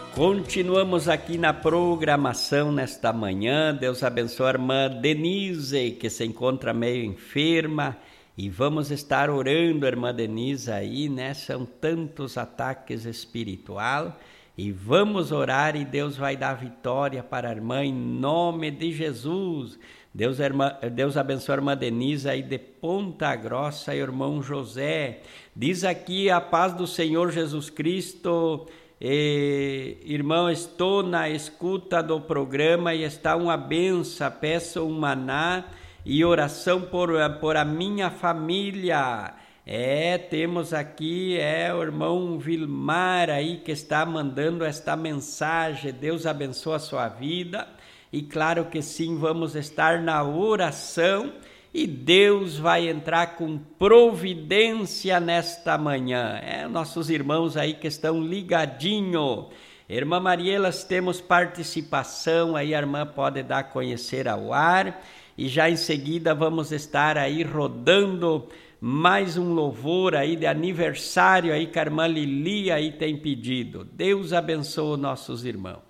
Continuamos aqui na programação nesta manhã. Deus abençoe a irmã Denise, que se encontra meio enferma. E vamos estar orando, irmã Denise, aí, né? São tantos ataques espirituais. E vamos orar e Deus vai dar vitória para a irmã em nome de Jesus. Deus abençoe a irmã Denise aí de Ponta Grossa e o irmão José. Diz aqui a paz do Senhor Jesus Cristo. Irmão, estou na escuta do programa e está uma benção. Peço um maná e oração por a minha família. Temos aqui o irmão Vilmar aí que está mandando esta mensagem. Deus abençoe a sua vida. E claro que sim, vamos estar na oração e Deus vai entrar com providência nesta manhã. Nossos irmãos aí que estão ligadinho. Irmã Mariela, temos participação, aí a irmã pode dar a conhecer ao ar. E já em seguida vamos estar aí rodando mais um louvor aí de aniversário aí que a irmã Lili aí tem pedido. Deus abençoe nossos irmãos.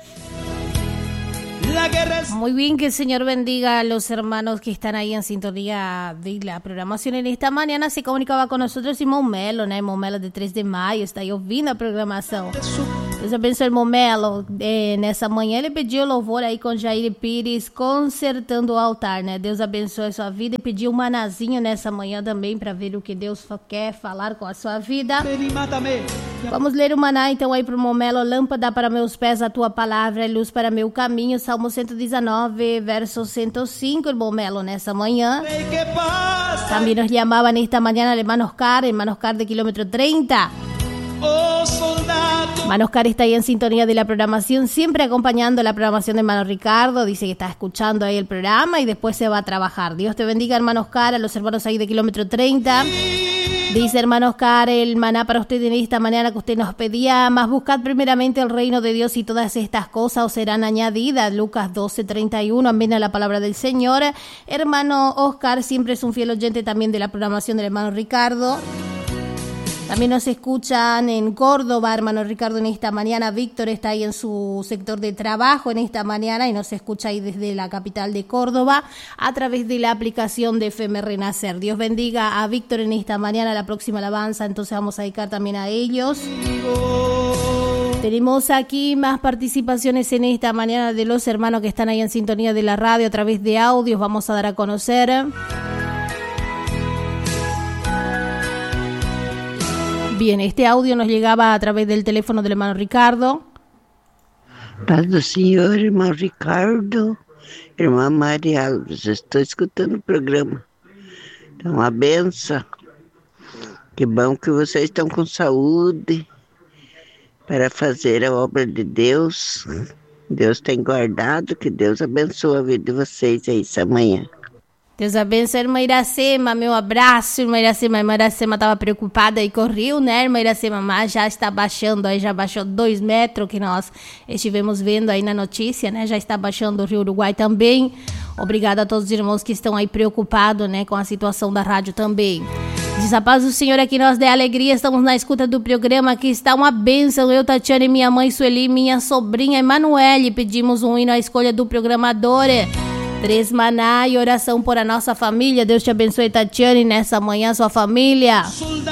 Muy bien, que el Señor bendiga a los hermanos que están ahí en sintonía de la programación. En esta mañana se comunicaba con nosotros Simão Melo, né? Irmão Melo de 3 de maio, está aí ouvindo a programação. Deus abençoe o irmão Melo. Nessa manhã ele pediu louvor aí com Jair Pires, consertando o altar, né? Deus abençoe a sua vida e pediu um manazinho nessa manhã também para ver o que Deus quer falar com a sua vida. Vamos ler o maná então aí pro irmão Melo. Lâmpada para meus pés, a tua palavra é luz para meu caminho. Salmo 119, verso 105, irmão Melo, nessa manhã. Também nos chamava nesta manhã hermano Oscar de kilómetro 30. Hermano Oscar está ahí en sintonía de la programación, siempre acompañando la programación de hermano Ricardo. Dice que está escuchando ahí el programa y después se va a trabajar. Dios te bendiga, hermano Oscar, a los hermanos ahí de kilómetro 30. Dice hermano Oscar, el maná para usted en esta mañana que usted nos pedía, más buscad primeramente el reino de Dios y todas estas cosas os serán añadidas. Lucas 12:31, amén a la palabra del Señor. Hermano Oscar siempre es un fiel oyente también de la programación del hermano Ricardo. También nos escuchan en Córdoba, hermano Ricardo, en esta mañana. Víctor está ahí en su sector de trabajo en esta mañana y nos escucha ahí desde la capital de Córdoba a través de la aplicación de FM Renacer. Dios bendiga a Víctor en esta mañana, la próxima alabanza, entonces vamos a dedicar también a ellos. Tenemos aquí más participaciones en esta mañana de los hermanos que están ahí en sintonía de la radio a través de audios. Vamos a dar a conocer. Bien, este audio nos llegaba a través del teléfono del hermano Ricardo. Paz do Senhor, irmão Ricardo, irmã Maria Alves, estou escutando o programa. É uma benção. Que bom que vocês estão com saúde para fazer a obra de Deus. Deus tem guardado, que Deus abençoe a vida de vocês aí essa manhã. Deus abençoe, irmã Iracema, meu abraço, irmã Iracema. A irmã Iracema estava preocupada e correu, né, irmã Iracema? Mas já está baixando, aí já baixou 2 metros, que nós estivemos vendo aí na notícia, né? Já está baixando o Rio Uruguai também. Obrigada a todos os irmãos que estão aí preocupados, né, com a situação da rádio também. Diz a paz do Senhor aqui, nós de alegria, estamos na escuta do programa, aqui está uma bênção. Eu, Tatiana e minha mãe Sueli, minha sobrinha Emanuele, pedimos um hino à escolha do programador. 3 maná e oração por a nossa família. Deus te abençoe, Tatiane, nessa manhã, sua família.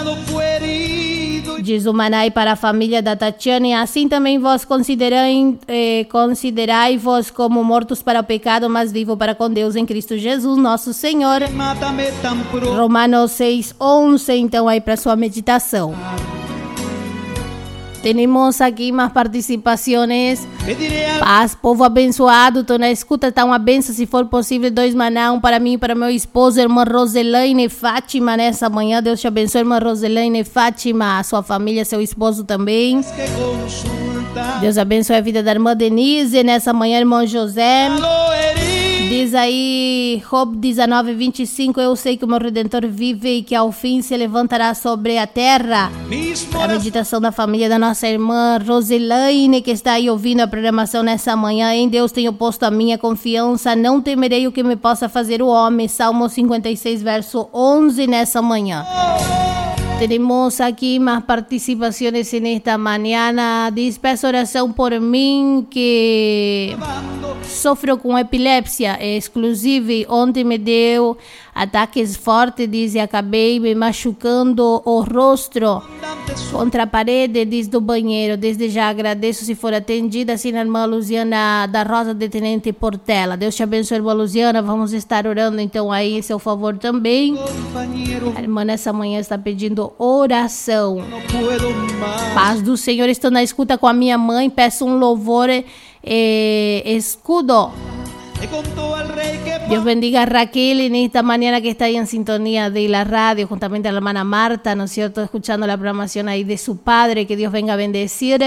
Diz o maná para a família da Tatiane. Assim também vós considerai-vos como mortos para o pecado, mas vivo para com Deus em Cristo Jesus, nosso Senhor. Romanos 6:11, então aí para sua meditação. Temos aqui mais participações. Paz, povo abençoado, estou na escuta, está uma benção, se for possível, 2 maná, um para mim e para meu esposo, irmã Roselaine Fátima, nessa manhã. Deus te abençoe, irmã Roselaine Fátima, a sua família, seu esposo também. Deus abençoe a vida da irmã Denise, nessa manhã, irmão José. Diz aí, Job 19:25, eu sei que o meu Redentor vive e que ao fim se levantará sobre a terra. A meditação da família da nossa irmã Roselaine, que está aí ouvindo a programação nessa manhã. Em Deus tenho posto a minha confiança, não temerei o que me possa fazer o homem. Salmo 56, verso 11, nessa manhã. Tenemos aquí más participaciones en esta mañana. Dice, peço oração por mim que sofro com epilepsia. Inclusive, ontem me deu ataques fortes. Diz, e acabei me machucando o rosto contra a parede, diz, do banheiro. Desde já agradeço se for atendida. Assim, a irmã Luziana da Rosa de Tenente Portela. Deus te abençoe, irmã Luziana. Vamos estar orando então aí em seu favor também. A irmã nessa manhã está pedindo oração. Paz do Senhor, estou na escuta com a minha mãe. Peço um louvor escudo. Dios bendiga a Raquel en esta mañana que está ahí en sintonía de la radio, juntamente a la hermana Marta, ¿no es cierto? Escuchando la programación ahí de su padre, que Dios venga a bendecir.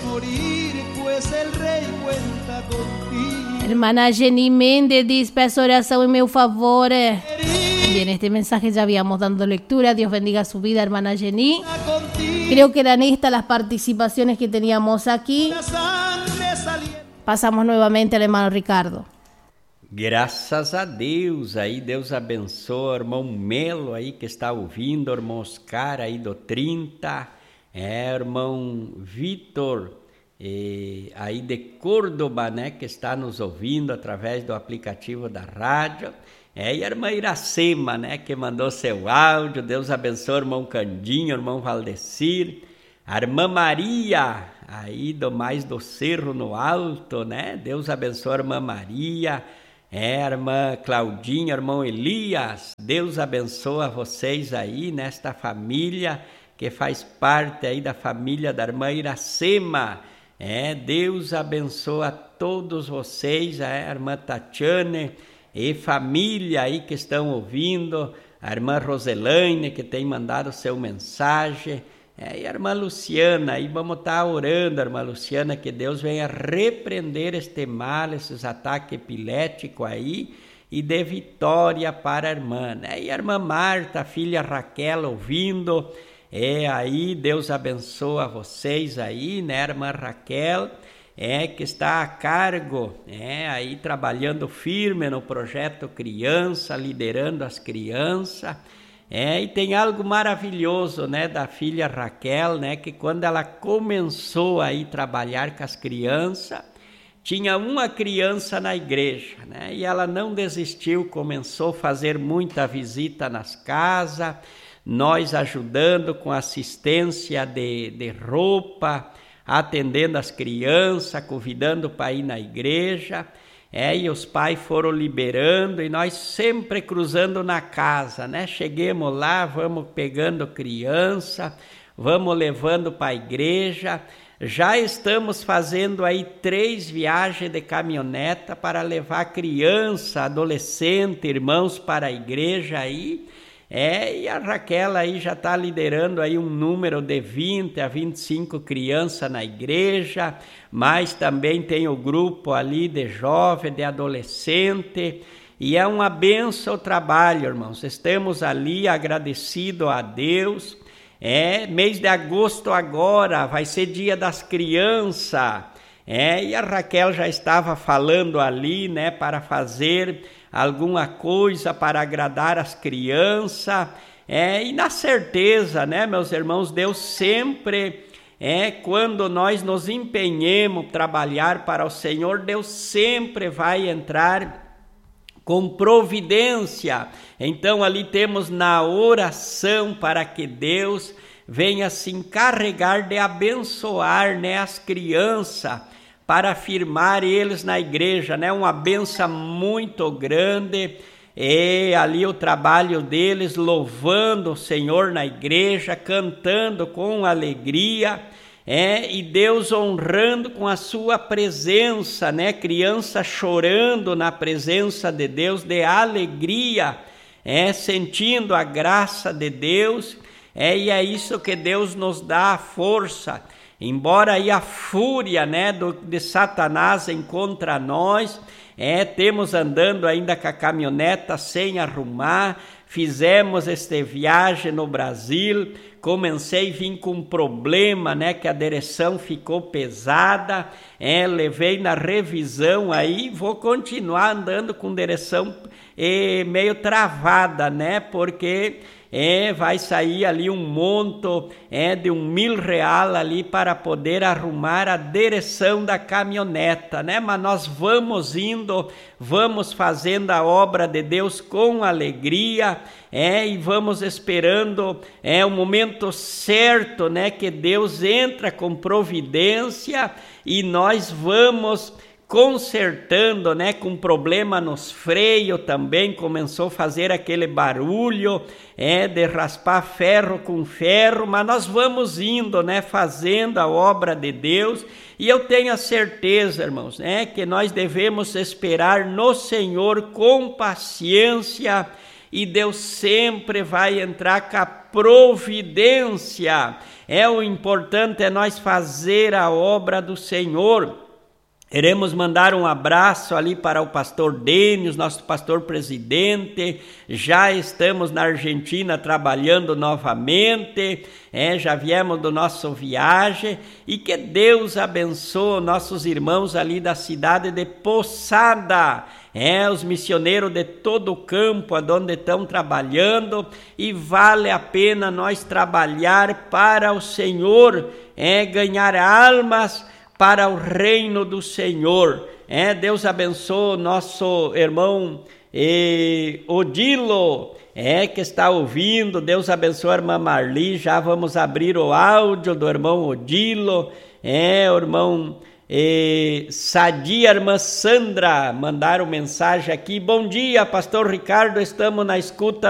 Hermana Jenny Méndez dice, peço oración en mi favor. Bien, este mensaje ya habíamos dado lectura. Dios bendiga su vida, hermana Jenny. Creo que eran estas las participaciones que teníamos aquí. Pasamos nuevamente al hermano Ricardo. Graças a Deus, aí Deus abençoa o irmão Melo aí que está ouvindo, o irmão Oscar aí do 30, irmão Vitor aí de Córdoba, né, que está nos ouvindo através do aplicativo da rádio, e a irmã Iracema, né, que mandou seu áudio. Deus abençoe o irmão Candinho, o irmão Valdecir, a irmã Maria aí do Cerro no Alto, né, Deus abençoe a irmã Maria, a irmã Claudinha, irmão Elias. Deus abençoa vocês aí nesta família que faz parte aí da família da irmã Iracema. Deus abençoa todos vocês, a irmã Tatiane e família aí que estão ouvindo, a irmã Roselaine que tem mandado seu mensagem, e a irmã Luciana, aí vamos estar orando, a irmã Luciana, que Deus venha repreender este mal, esses ataques epiléticos aí, e dê vitória para a irmã, né? E a irmã Marta, a filha Raquel, ouvindo, aí Deus abençoa vocês aí, né, irmã Raquel, que está a cargo, aí trabalhando firme no projeto Criança, liderando as crianças. E tem algo maravilhoso, né, da filha Raquel, né, que quando ela começou aí trabalhar com as crianças, tinha uma criança na igreja, né, e ela não desistiu, começou a fazer muita visita nas casas, nós ajudando com assistência de roupa, atendendo as crianças, convidando para ir na igreja. E os pais foram liberando e nós sempre cruzando na casa, né? Chegamos lá, vamos pegando criança, vamos levando para a igreja. Já estamos fazendo aí 3 viagens de caminhoneta para levar criança, adolescente, irmãos para a igreja aí. E a Raquel aí já está liderando aí um número de 20 a 25 crianças na igreja, mas também tem o grupo ali de jovem, de adolescente, e é uma bênção o trabalho, irmãos. Estamos ali agradecidos a Deus. Mês de agosto agora vai ser dia das crianças, e a Raquel já estava falando ali, né, para fazer alguma coisa para agradar as crianças, e na certeza, né, meus irmãos, Deus sempre, quando nós nos empenhemos a trabalhar para o Senhor, Deus sempre vai entrar com providência. Então ali temos na oração para que Deus venha se encarregar de abençoar, né, as crianças, para firmar eles na igreja, né? Uma benção muito grande, e ali o trabalho deles, louvando o Senhor na igreja, cantando com alegria, e Deus honrando com a sua presença, né? Criança chorando na presença de Deus, de alegria, sentindo a graça de Deus, e é isso que Deus nos dá a força. Embora aí a fúria, né, de Satanás contra nós, temos andando ainda com a caminhoneta sem arrumar, fizemos esta viagem no Brasil, comecei a vir com um problema, né, que a direção ficou pesada, levei na revisão aí, vou continuar andando com direção meio travada, né, porque vai sair ali um monto de R$1.000 ali para poder arrumar a direção da caminhoneta, né? Mas nós vamos indo, vamos fazendo a obra de Deus com alegria, e vamos esperando o momento certo, né? Que Deus entra com providência e nós vamos consertando, né, com problema nos freios também, começou a fazer aquele barulho, de raspar ferro com ferro, mas nós vamos indo, né, fazendo a obra de Deus, e eu tenho a certeza, irmãos, que nós devemos esperar no Senhor com paciência, e Deus sempre vai entrar com a providência. O importante é nós fazer a obra do Senhor. Queremos mandar um abraço ali para o pastor Dênios, nosso pastor presidente. Já estamos na Argentina trabalhando novamente, já viemos do nosso viagem, e que Deus abençoe nossos irmãos ali da cidade de Poçada, os missioneiros de todo o campo onde estão trabalhando, e vale a pena nós trabalhar para o Senhor, ganhar almas para o reino do Senhor. Deus abençoe nosso irmão Odilo, que está ouvindo. Deus abençoe a irmã Marli. Já vamos abrir o áudio do irmão Odilo. O irmão Sadia, irmã Sandra, mandaram mensagem aqui. Bom dia, pastor Ricardo, estamos na escuta